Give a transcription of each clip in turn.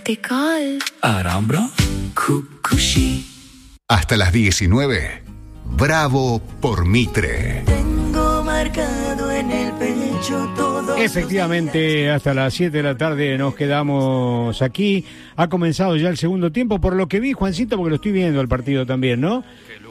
Arambra Kukushi. Hasta las 19. Bravo por Mitre. Tengo marcado en el pecho todo. Efectivamente, hasta las 7 de la tarde nos quedamos aquí. Ha comenzado ya el segundo tiempo, por lo que vi, Juancito, porque lo estoy viendo el partido también, ¿no?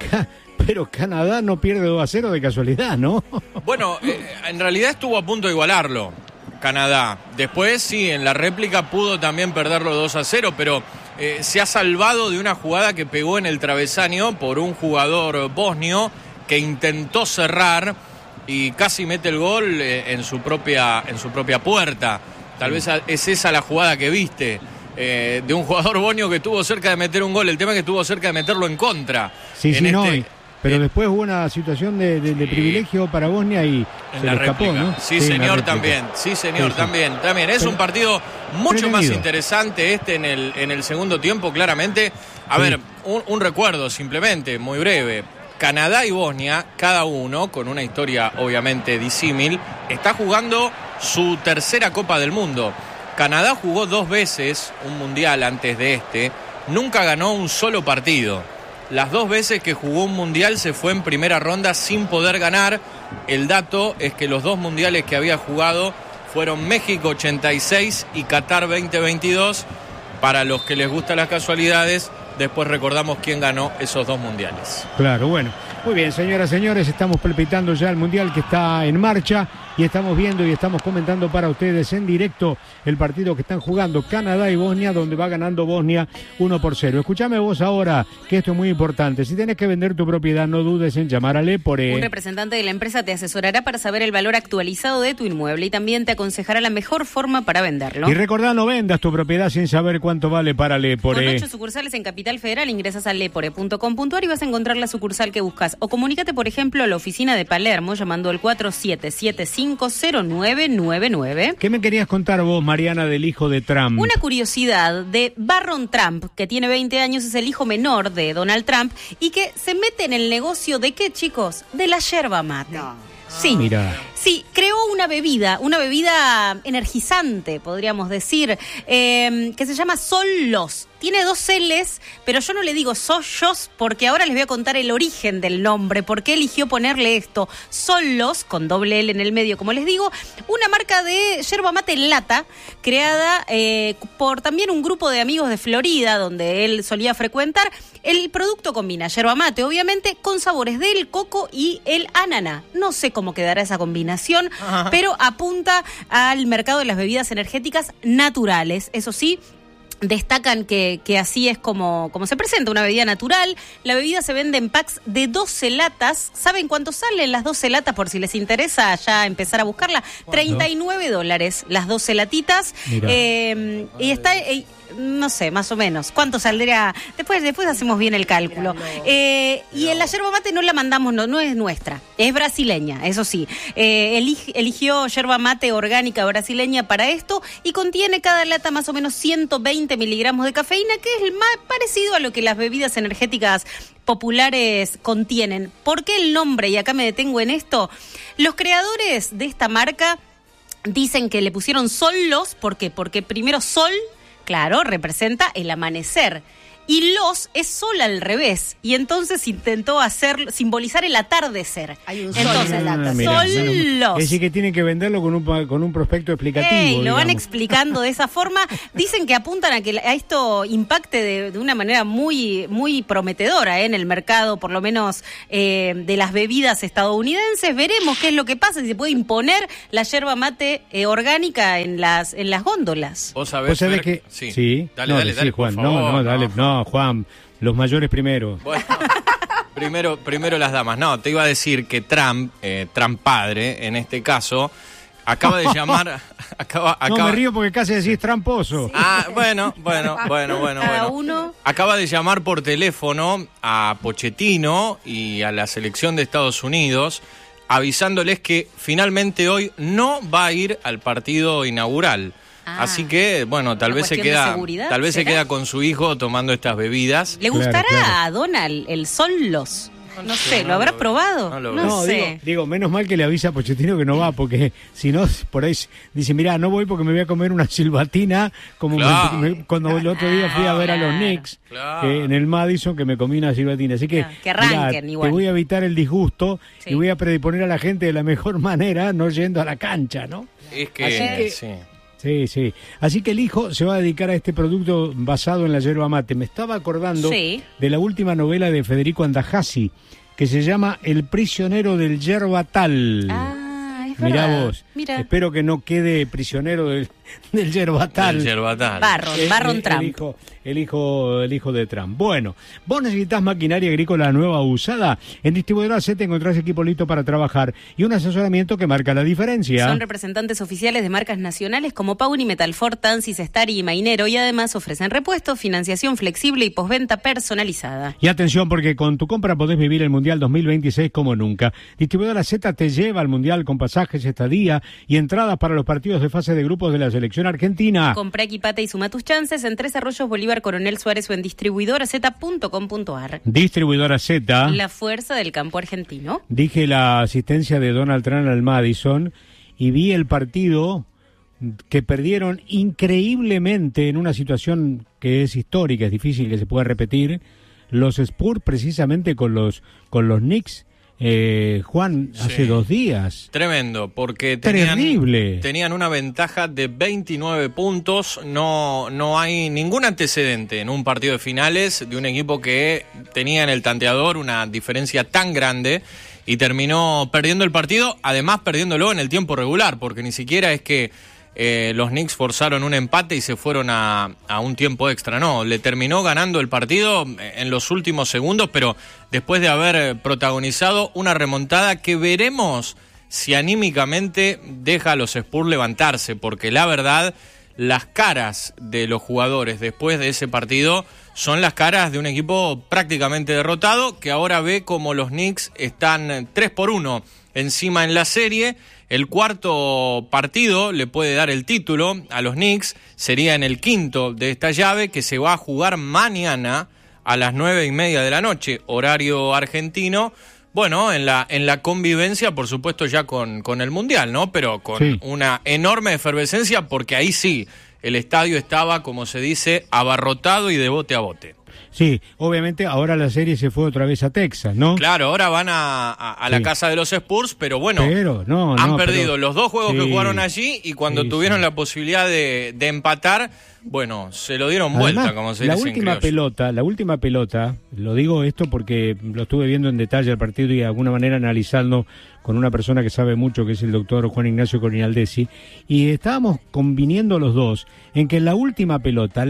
Pero Canadá no pierde 2-0 de casualidad, ¿no? Bueno, en realidad estuvo a punto de igualarlo Canadá. Después, sí, en la réplica pudo también perderlo 2-0, pero se ha salvado de una jugada que pegó en el travesaño por un jugador bosnio que intentó cerrar y casi mete el gol en su propia puerta. Tal vez es esa la jugada que viste, de un jugador bosnio que estuvo cerca de meter un gol. El tema es que estuvo cerca de meterlo en contra. Sí, no, pero después hubo una situación de privilegio para Bosnia y en se la le escapó, réplica. ¿no? Sí, señor, también. Sí, señor, también. Es un partido mucho más interesante en el segundo tiempo, claramente. A ver, un recuerdo simplemente, muy breve. Canadá y Bosnia, cada uno con una historia obviamente disímil, está jugando su tercera Copa del Mundo. Canadá jugó 2 veces un mundial antes de nunca ganó un solo partido. Las 2 veces que jugó un mundial se fue en primera ronda sin poder ganar. El dato es que los 2 mundiales que había jugado fueron México 86 y Qatar 2022. Para los que les gustan las casualidades, después recordamos quién ganó esos 2 mundiales. Claro, bueno. Muy bien, señoras y señores, estamos palpitando ya el mundial que está en marcha y estamos viendo y estamos comentando para ustedes en directo el partido que están jugando Canadá y Bosnia, donde va ganando Bosnia 1-0. Escúchame vos ahora, que esto es muy importante. Si tenés que vender tu propiedad, no dudes en llamar a Lepore. Un representante de la empresa te asesorará para saber el valor actualizado de tu inmueble y también te aconsejará la mejor forma para venderlo. Y recordá, no vendas tu propiedad sin saber cuánto vale para Lepore. Con 8 sucursales en Capital Federal, ingresas a lepore.com.ar y vas a encontrar la sucursal que buscas. O comunícate, por ejemplo, a la oficina de Palermo llamando al 47750999. ¿Qué me querías contar vos, Mariana, del hijo de Trump? Una curiosidad de Barron Trump, que tiene 20 años, es el hijo menor de Donald Trump y que se mete en el negocio de ¿qué, chicos? De la yerba mate. No. Sí, mira. Sí, creó una bebida energizante, podríamos decir, que se llama Solos. Tiene 2 L's, pero yo no le digo Solos porque ahora les voy a contar el origen del nombre, por qué eligió ponerle esto. Solos, con doble L en el medio, como les digo, una marca de yerba mate en lata, creada por también un grupo de amigos de Florida, donde él solía frecuentar. El producto combina yerba mate, obviamente, con sabores del coco y el ananá. No sé cómo quedará esa combinación, pero apunta al mercado de las bebidas energéticas naturales. Eso sí, destacan que así es como se presenta una bebida natural. La bebida se vende en packs de 12 latas. ¿Saben cuánto salen las 12 latas? Por si les interesa ya empezar a buscarla. $39 las 12 latitas. Y está... no sé, más o menos. ¿Cuánto saldría? Después hacemos bien el cálculo. Y en la yerba mate no la mandamos, no es nuestra. Es brasileña, eso sí. Eligió yerba mate orgánica brasileña para esto y contiene cada lata más o menos 120 miligramos de cafeína, que es más parecido a lo que las bebidas energéticas populares contienen. ¿Por qué el nombre? Y acá me detengo en esto. Los creadores de esta marca dicen que le pusieron Solos. ¿Por qué? Porque primero sol, claro, representa el amanecer. Y los es sol al revés. Y entonces intentó simbolizar el atardecer. Hay un sol. Entonces, Solos. Es decir, que tienen que venderlo con un prospecto explicativo. Lo van explicando de esa forma. Dicen que apuntan a que a esto impacte de una manera muy, muy prometedora en el mercado, por lo menos de las bebidas estadounidenses. Veremos qué es lo que pasa, si se puede imponer la yerba mate orgánica en las góndolas. ¿Vos sabés que sí? Dale, Juan. Favor, No, Juan, los mayores primero. Bueno, primero las damas. No, te iba a decir que Trump padre, en este caso, acaba de llamar... No me río porque casi decís tramposo. Sí. Bueno. Acaba de llamar por teléfono a Pochettino y a la selección de Estados Unidos, avisándoles que finalmente hoy no va a ir al partido inaugural. Así que, bueno, tal vez se queda con su hijo tomando estas bebidas. ¿Le gustará a Donald el Solos? No sé, ¿lo habrá probado? No sé. Digo, menos mal que le avisa a Pochettino que no va, porque si no, por ahí dice, mirá, no voy porque me voy a comer una silbatina, como cuando el otro día fui a ver a los Knicks, en el Madison, que me comí una silbatina. Así que arranquen igual. Te voy a evitar el disgusto y voy a predisponer a la gente de la mejor manera, no yendo a la cancha, ¿no? Es que sí. Sí. Así que el hijo se va a dedicar a este producto basado en la yerba mate. Me estaba acordando de la última novela de Federico Andajasi, que se llama El prisionero del yerbatal. Mirá vos. Espero que no quede prisionero del yerbatal. Del yerbatal. Barron Trump. El hijo de Trump. Bueno, vos necesitas maquinaria agrícola nueva o usada. En Distribuidora Z encontrás equipo listo para trabajar y un asesoramiento que marca la diferencia. Son representantes oficiales de marcas nacionales como Pauni, Metalfor, Tansis, Stari y Mainero, y además ofrecen repuestos, financiación flexible y postventa personalizada. Y atención, porque con tu compra podés vivir el Mundial 2026 como nunca. Distribuidora Z te lleva al Mundial con pasajes, estadía y entradas para los partidos de fase de grupos de la selección argentina. Comprá, equipate y suma tus chances en Tres Arroyos, Bolívar, Coronel Suárez o en distribuidoraz.com.ar. Distribuidora Z. La fuerza del campo argentino. Dije la asistencia de Donald Trump al Madison y vi el partido que perdieron increíblemente en una situación que es histórica, es difícil que se pueda repetir, los Spurs precisamente con los Knicks. Juan, hace 2 días. Tremendo, porque tenían una ventaja de 29 puntos. No hay ningún antecedente en un partido de finales de un equipo que tenía en el tanteador una diferencia tan grande y terminó perdiendo el partido, además perdiéndolo en el tiempo regular, porque ni siquiera es que los Knicks forzaron un empate y se fueron a un tiempo extra. No, le terminó ganando el partido en los últimos segundos, pero después de haber protagonizado una remontada que veremos si anímicamente deja a los Spurs levantarse, porque la verdad, las caras de los jugadores después de ese partido son las caras de un equipo prácticamente derrotado, que ahora ve como los Knicks están 3-1 encima en la serie. El cuarto partido le puede dar el título a los Knicks, sería en el quinto de esta llave, que se va a jugar mañana a las 9:30 de la noche, horario argentino. Bueno, en la convivencia, por supuesto, ya con el Mundial, ¿no? Pero con una enorme efervescencia, porque ahí sí, el estadio estaba, como se dice, abarrotado y de bote a bote. Sí, obviamente ahora la serie se fue otra vez a Texas, ¿no? Claro, ahora van a la casa de los Spurs, pero bueno, han perdido los 2 juegos que jugaron allí y cuando tuvieron la posibilidad de empatar, bueno, se lo dieron vuelta, además, como se dice en criollo. La última pelota, lo digo esto porque lo estuve viendo en detalle el partido y de alguna manera analizando con una persona que sabe mucho, que es el doctor Juan Ignacio Corinaldesi, y estábamos conviniendo los dos en que la última pelota,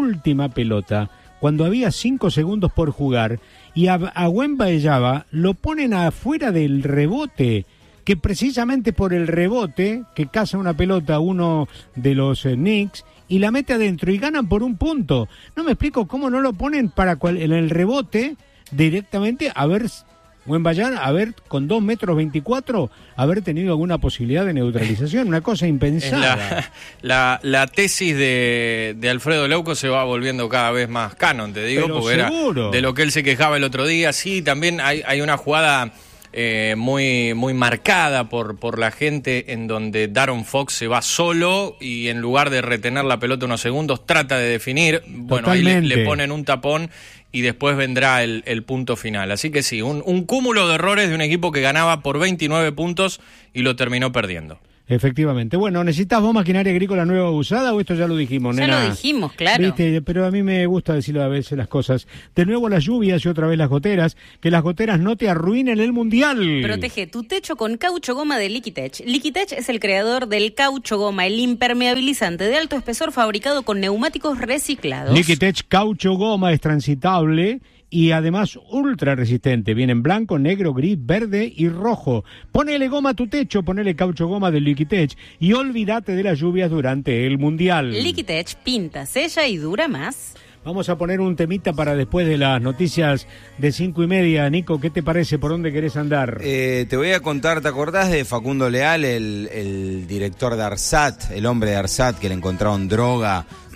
cuando había 5 segundos por jugar, y a Wembanyama lo ponen afuera del rebote, que precisamente por el rebote, que caza una pelota uno de los Knicks, y la mete adentro, y ganan por 1 punto. No me explico cómo no lo ponen en el rebote directamente, a ver... Wembanyama, con 2,24 m, haber tenido alguna posibilidad de neutralización, una cosa impensada. La tesis de Alfredo Leuco se va volviendo cada vez más canon, te digo, porque seguro. Era de lo que él se quejaba el otro día. Sí, también hay una jugada muy marcada por la gente en donde Darren Fox se va solo y en lugar de retener la pelota unos segundos trata de definir. Bueno, ahí le ponen un tapón y después vendrá el punto final. Así que sí, un cúmulo de errores de un equipo que ganaba por 29 puntos y lo terminó perdiendo. Efectivamente. Bueno, ¿necesitas vos maquinaria agrícola nueva o usada o esto ya lo dijimos, nena? Ya lo dijimos, claro. ¿Viste? Pero a mí me gusta decirlo a veces las cosas. De nuevo las lluvias y otra vez las goteras. Que las goteras no te arruinen el Mundial. Protege tu techo con caucho goma de Liquitech. Liquitech es el creador del caucho goma, el impermeabilizante de alto espesor fabricado con neumáticos reciclados. Liquitech caucho goma es transitable y además ultra resistente. Viene en blanco, negro, gris, verde y rojo. Ponele goma a tu techo, ponele caucho goma de Liquitech y olvídate de las lluvias durante el Mundial. Liquitech pinta, sella y dura más. Vamos a poner un temita para después de las noticias de 5:30. Nico, ¿qué te parece? ¿Por dónde querés andar? Te voy a contar, ¿te acordás de Facundo Leal, el director de ARSAT, el hombre de ARSAT que le encontraron droga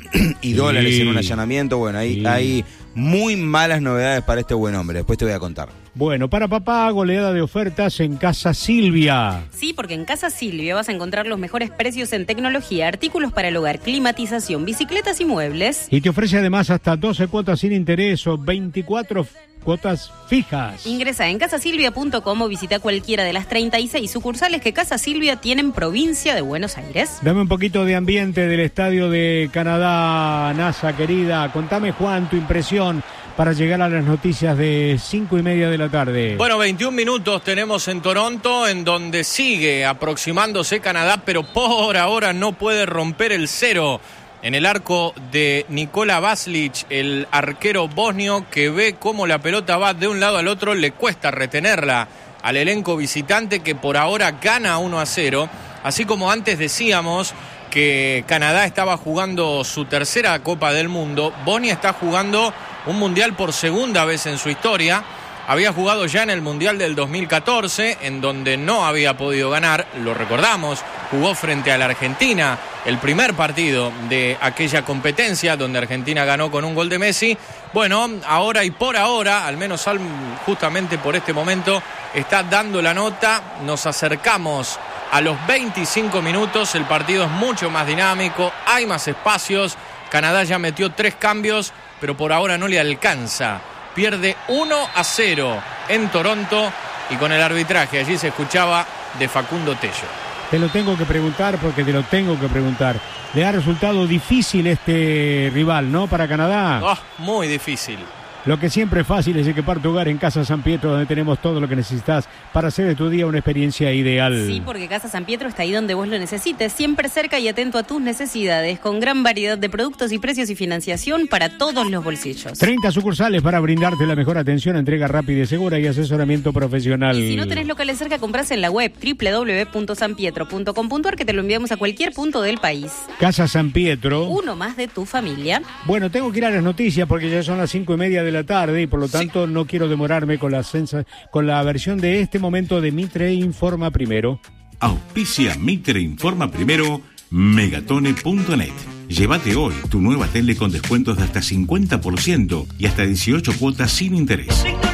y dólares en un allanamiento. Bueno, hay muy malas novedades para este buen hombre. Después te voy a contar. Bueno, para papá, goleada de ofertas en Casa Silvia. Sí, porque en Casa Silvia vas a encontrar los mejores precios en tecnología, artículos para el hogar, climatización, bicicletas y muebles. Y te ofrece además hasta 12 cuotas sin interés o 24 cuotas fijas. Ingresa en casasilvia.com o visita cualquiera de las 36 sucursales que Casa Silvia tiene en provincia de Buenos Aires. Dame un poquito de ambiente del estadio de Canadá, NASA querida. Contame, Juan, tu impresión para llegar a las noticias de 5:30 de la tarde. Bueno, 21 minutos tenemos en Toronto, en donde sigue aproximándose Canadá, pero por ahora no puede romper el cero. En el arco de Nikola Vasilic, el arquero bosnio, que ve cómo la pelota va de un lado al otro, le cuesta retenerla al elenco visitante, que por ahora gana 1-0. Así como antes decíamos que Canadá estaba jugando su tercera Copa del Mundo, Bosnia está jugando un mundial por segunda vez en su historia. Había jugado ya en el Mundial del 2014, en donde no había podido ganar, lo recordamos, jugó frente a la Argentina, el primer partido de aquella competencia, donde Argentina ganó con un gol de Messi. Bueno, ahora y por ahora, al menos justamente por este momento, está dando la nota, nos acercamos a los 25 minutos, el partido es mucho más dinámico, hay más espacios, Canadá ya metió 3 cambios, pero por ahora no le alcanza. Pierde 1-0 en Toronto y con el arbitraje allí se escuchaba de Facundo Tello. Te lo tengo que preguntar porque te lo tengo que preguntar. ¿Le ha resultado difícil este rival, no, para Canadá? Oh, muy difícil. Lo que siempre es fácil es equipar tu hogar en Casa San Pietro, donde tenemos todo lo que necesitas para hacer de tu día una experiencia ideal. Sí, porque Casa San Pietro está ahí donde vos lo necesites, siempre cerca y atento a tus necesidades, con gran variedad de productos y precios y financiación para todos los bolsillos. 30 sucursales para brindarte la mejor atención, entrega rápida y segura y asesoramiento profesional. Y si no tenés locales cerca, comprás en la web www.sanpietro.com.ar, que te lo enviamos a cualquier punto del país. Casa San Pietro. Uno más de tu familia. Bueno, tengo que ir a las noticias porque ya son las 5:30 de la tarde y por lo tanto no quiero demorarme con la versión de este momento de Mitre Informa Primero. Auspicia Mitre Informa Primero, Megatone.net. Llévate hoy tu nueva tele con descuentos de hasta 50% y hasta 18 cuotas sin interés.